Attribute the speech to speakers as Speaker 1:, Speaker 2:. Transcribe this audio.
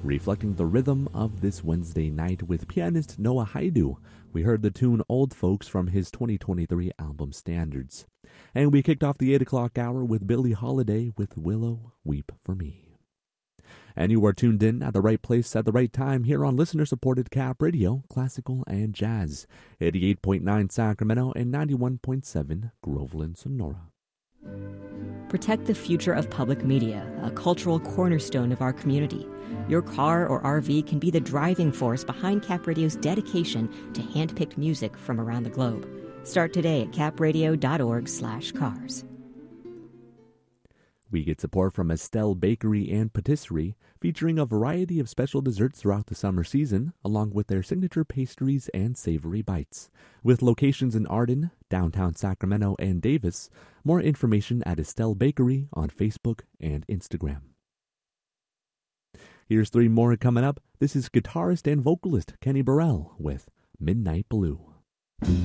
Speaker 1: Reflecting the rhythm of this Wednesday night with pianist Noah Haidu, we heard the tune Old Folks from his 2023 album Standards. And we kicked off the 8 o'clock hour with Billie Holiday with Willow, Weep for Me. And you are tuned in at the right place at the right time here on listener-supported Cap Radio, Classical and Jazz, 88.9 Sacramento and 91.7 Groveland, Sonora.
Speaker 2: Protect the future of public media, a cultural cornerstone of our community. Your car or RV can be the driving force behind Cap Radio's dedication to hand-picked music from around the globe. Start today at capradio.org/cars.
Speaker 1: We get support from Estelle Bakery and Patisserie, featuring a variety of special desserts throughout the summer season, along with their signature pastries and savory bites. With locations in Arden, downtown Sacramento, and Davis, more information at Estelle Bakery on Facebook and Instagram. Here's three more coming up. This is guitarist and vocalist Kenny Burrell with Midnight Blue.